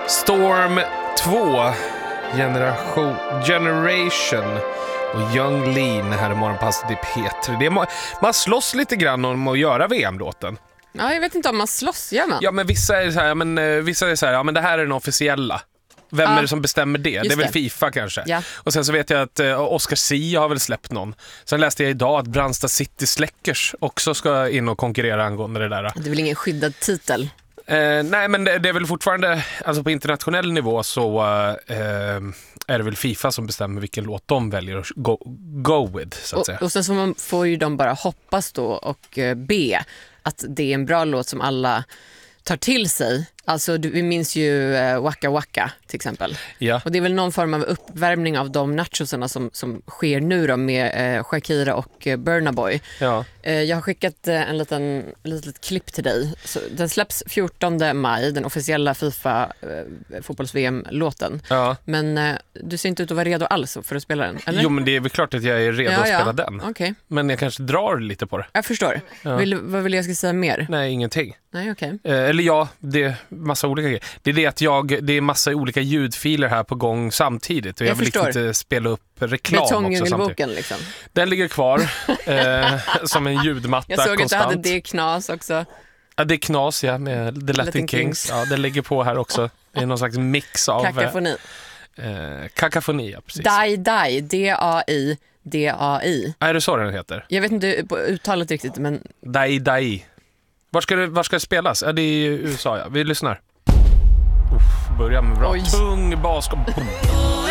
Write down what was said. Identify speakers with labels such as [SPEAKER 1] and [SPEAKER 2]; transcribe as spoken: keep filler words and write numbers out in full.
[SPEAKER 1] Storm två, Generation, Generation och Young Lean här i morgonpasset i P tre. Det är, man slåss lite grann om att göra V M-låten.
[SPEAKER 2] Ja, jag vet inte om man slåss, gör man?
[SPEAKER 1] Ja, men vissa är så här, ja, men, vissa är så här, ja men det här är den officiella. Vem
[SPEAKER 2] ja,
[SPEAKER 1] är det som bestämmer det? Det är väl
[SPEAKER 2] det.
[SPEAKER 1] FIFA kanske.
[SPEAKER 2] Ja.
[SPEAKER 1] Och sen så vet jag att uh, Oscar Sia har väl släppt någon. Sen läste jag idag att Brandsta City Släckers också ska in och konkurrera angående det där.
[SPEAKER 2] Det är väl ingen skyddad titel?
[SPEAKER 1] Uh, nej, men det, det är väl fortfarande, alltså på internationell nivå så uh, uh, är det väl FIFA som bestämmer vilken låt de väljer att go, go with, så att
[SPEAKER 2] och,
[SPEAKER 1] säga.
[SPEAKER 2] och sen så man får ju de bara hoppas då och uh, be att det är en bra låt som alla tar till sig. Alltså du, vi minns ju uh, Waka Waka till exempel.
[SPEAKER 1] Ja.
[SPEAKER 2] Och det är väl någon form av uppvärmning av de nachosarna som, som sker nu då med uh, Shakira och uh, Burna Boy.
[SPEAKER 1] Ja.
[SPEAKER 2] Uh, jag har skickat uh, en liten litet klipp till dig. Så den släpps fjortonde maj, den officiella FIFA uh, fotbolls-V M-låten.
[SPEAKER 1] Ja.
[SPEAKER 2] Men uh, du ser inte ut att vara redo alls för att spela den, eller?
[SPEAKER 1] Jo, men det är väl klart att jag är redo
[SPEAKER 2] ja,
[SPEAKER 1] att spela
[SPEAKER 2] ja.
[SPEAKER 1] den.
[SPEAKER 2] Okay.
[SPEAKER 1] Men jag kanske drar lite på det.
[SPEAKER 2] Jag förstår.
[SPEAKER 1] Ja.
[SPEAKER 2] Vill, vad vill jag ska säga mer?
[SPEAKER 1] Nej, ingenting.
[SPEAKER 2] Nej, okej.
[SPEAKER 1] Eh, eller ja, det är massa olika grejer. Det är det att jag, det är massa olika ljudfiler här på gång samtidigt. Och jag,
[SPEAKER 2] Jag
[SPEAKER 1] vill
[SPEAKER 2] förstår.
[SPEAKER 1] inte spela upp reklam också samtidigt.
[SPEAKER 2] Betongdjungelboken liksom.
[SPEAKER 1] Den ligger kvar eh, som en ljudmatta
[SPEAKER 2] Jag såg
[SPEAKER 1] konstant.
[SPEAKER 2] att du hade det knas också.
[SPEAKER 1] Ja, det är knas, ja, med The Latin,
[SPEAKER 2] Latin
[SPEAKER 1] Kings.
[SPEAKER 2] Kings.
[SPEAKER 1] Ja, den ligger på här också. Det är någon slags mix av...
[SPEAKER 2] Kakafoni.
[SPEAKER 1] Eh, kakafoni, ja, precis.
[SPEAKER 2] Dai Dai, D A I D A I.
[SPEAKER 1] Är det så den heter?
[SPEAKER 2] Jag vet inte på uttalet riktigt, men...
[SPEAKER 1] Dai Dai. Var ska det, var ska det spelas? Ja, det är i U S A, ja. Vi lyssnar. Uff, börjar med bra.
[SPEAKER 2] Oj.
[SPEAKER 1] Tung bas. Boom.